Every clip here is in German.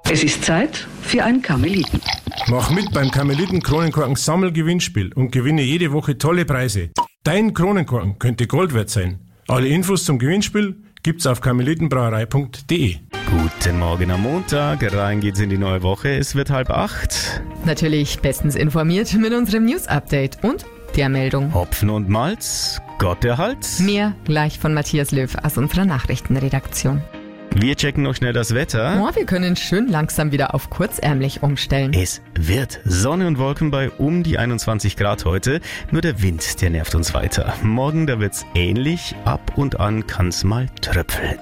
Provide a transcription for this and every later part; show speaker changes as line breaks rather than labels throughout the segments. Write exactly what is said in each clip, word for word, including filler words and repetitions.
Es ist Zeit für ein Karmeliten.
Mach mit beim Karmeliten Kronenkorken Sammelgewinnspiel und gewinne jede Woche tolle Preise. Dein Kronenkorken könnte Gold wert sein. Alle Infos zum Gewinnspiel gibt's auf karmelitenbrauerei punkt de.
Guten Morgen am Montag, rein geht's in die neue Woche, es wird halb acht.
Natürlich bestens informiert mit unserem News-Update und der Meldung.
Hopfen und Malz, Gott erhalt.
Mehr gleich von Matthias Löw aus unserer Nachrichtenredaktion.
Wir checken noch schnell das Wetter.
Oh, wir können schön langsam wieder auf kurzärmlich umstellen.
Es wird Sonne und Wolken bei um die einundzwanzig Grad heute. Nur der Wind, der nervt uns weiter. Morgen, da wird's ähnlich. Ab und an kann's mal tröpfeln.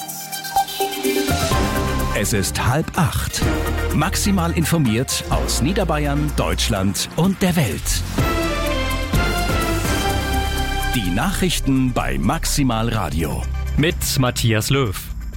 Es ist halb acht. Maximal informiert aus Niederbayern, Deutschland und der Welt. Die Nachrichten bei Maximal Radio.
Mit Matthias Löw.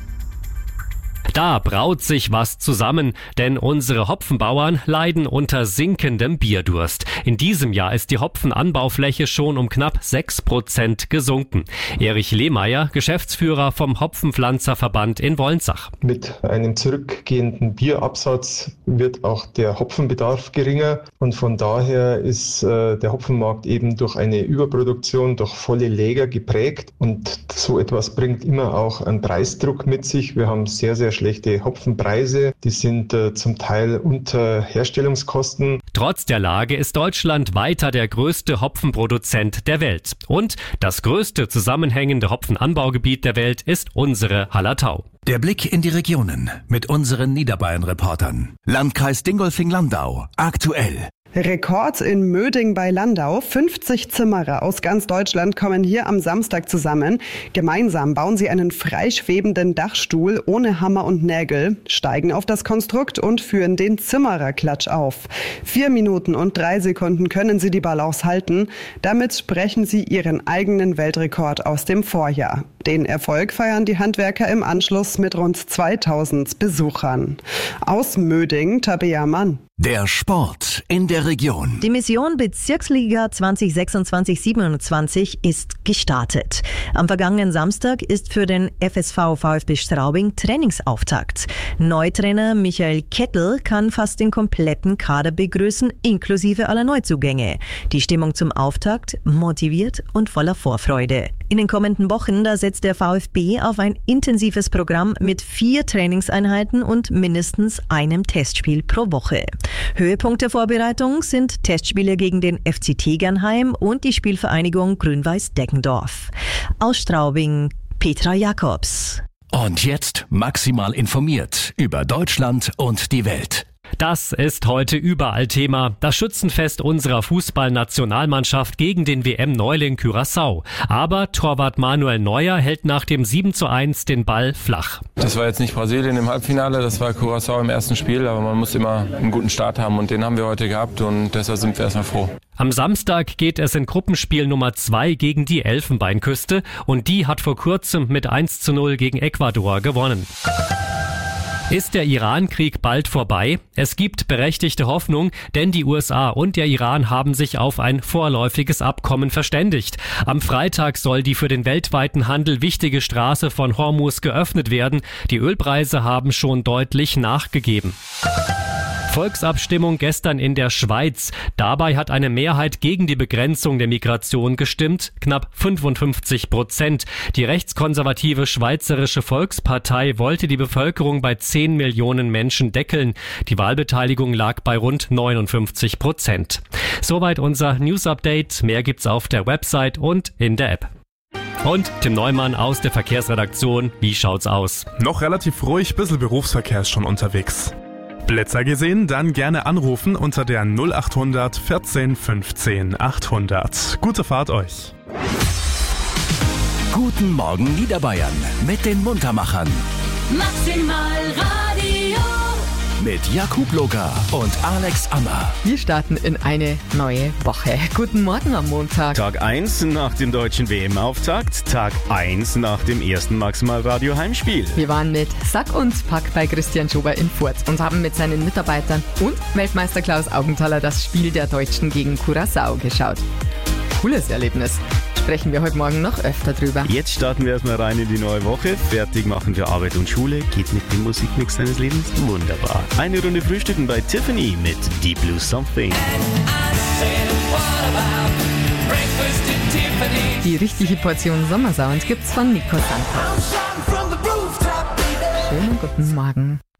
Da braut sich was zusammen, denn unsere Hopfenbauern leiden unter sinkendem Bierdurst. In diesem Jahr ist die Hopfenanbaufläche schon um knapp sechs Prozent gesunken. Erich Lehmeier, Geschäftsführer vom Hopfenpflanzerverband in Wolnsach.
Mit einem zurückgehenden Bierabsatz wird auch der Hopfenbedarf geringer und von daher ist äh, der Hopfenmarkt eben durch eine Überproduktion, durch volle Läger geprägt und so etwas bringt immer auch einen Preisdruck mit sich. Wir haben sehr, sehr schlechte Hopfenpreise, die sind äh, zum Teil unter Herstellungskosten.
Trotz der Lage ist Deutschland weiter der größte Hopfenproduzent der Welt. Und das größte zusammenhängende Hopfenanbaugebiet der Welt ist unsere Hallertau.
Der Blick in die Regionen mit unseren Niederbayern-Reportern. Landkreis Dingolfing-Landau, aktuell.
Rekord in Möding bei Landau. fünfzig Zimmerer aus ganz Deutschland kommen hier am Samstag zusammen. Gemeinsam bauen sie einen freischwebenden Dachstuhl ohne Hammer und Nägel, steigen auf das Konstrukt und führen den Zimmererklatsch auf. Vier Minuten und drei Sekunden können sie die Balance halten. Damit brechen sie ihren eigenen Weltrekord aus dem Vorjahr. Den Erfolg feiern die Handwerker im Anschluss mit rund zweitausend Besuchern. Aus Möding, Tabea Mann.
Der Sport in der Region.
Die Mission Bezirksliga zwanzig sechsundzwanzig siebenundzwanzig ist gestartet. Am vergangenen Samstag ist für den F S V VfB Straubing Trainingsauftakt. Neutrainer Michael Kettel kann fast den kompletten Kader begrüßen, inklusive aller Neuzugänge. Die Stimmung zum Auftakt motiviert und voller Vorfreude. In den kommenden Wochen, da setzt der VfB auf ein intensives Programm mit vier Trainingseinheiten und mindestens einem Testspiel pro Woche. Höhepunkt der Vorbereitung sind Testspiele gegen den F C Tegernheim und die Spielvereinigung Grün-Weiß Deggendorf. Aus Straubing, Petra Jakobs.
Und jetzt maximal informiert über Deutschland und die Welt.
Das ist heute überall Thema. Das Schützenfest unserer Fußballnationalmannschaft gegen den W M-Neuling Curaçao. Aber Torwart Manuel Neuer hält nach dem sieben zu eins den Ball flach.
Das war jetzt nicht Brasilien im Halbfinale, das war Curaçao im ersten Spiel. Aber man muss immer einen guten Start haben und den haben wir heute gehabt und deshalb sind wir erstmal froh.
Am Samstag geht es in Gruppenspiel Nummer zwei gegen die Elfenbeinküste und die hat vor kurzem mit eins zu null gegen Ecuador gewonnen. Ist der Iran-Krieg bald vorbei? Es gibt berechtigte Hoffnung, denn die U S A und der Iran haben sich auf ein vorläufiges Abkommen verständigt. Am Freitag soll die für den weltweiten Handel wichtige Straße von Hormuz geöffnet werden. Die Ölpreise haben schon deutlich nachgegeben. Volksabstimmung gestern in der Schweiz. Dabei hat eine Mehrheit gegen die Begrenzung der Migration gestimmt, knapp fünfundfünfzig Prozent. Die rechtskonservative Schweizerische Volkspartei wollte die Bevölkerung bei zehn Millionen Menschen deckeln. Die Wahlbeteiligung lag bei rund neunundfünfzig Prozent. Soweit unser News-Update. Mehr gibt's auf der Website und in der App. Und Tim Neumann aus der Verkehrsredaktion. Wie schaut's aus?
Noch relativ ruhig, bisschen Berufsverkehr ist schon unterwegs. Blitzer gesehen? Dann gerne anrufen unter der null achthundert vierzehn fünfzehn achthundert. Gute Fahrt euch.
Guten Morgen Niederbayern mit den Muntermachern.
Maximal Radio.
Mit Jakub Loga und Alex Ammer.
Wir starten in eine neue Woche. Guten Morgen am Montag.
Tag eins nach dem deutschen W M-Auftakt, Tag eins nach dem ersten Maximal-Radio-Heimspiel.
Wir waren mit Sack und Pack bei Christian Schober in Furth und haben mit seinen Mitarbeitern und Weltmeister Klaus Augenthaler das Spiel der Deutschen gegen Curaçao geschaut. Cooles Erlebnis. sprechen wir heute Morgen noch öfter drüber.
Jetzt starten wir erstmal rein in die neue Woche. Fertig machen für Arbeit und Schule. Geht mit dem Musikmix deines Lebens wunderbar. Eine Runde Frühstücken bei Tiffany mit Deep Blue Something.
Die richtige Portion Sommersound gibt's von Nico Santos. Schönen guten Morgen.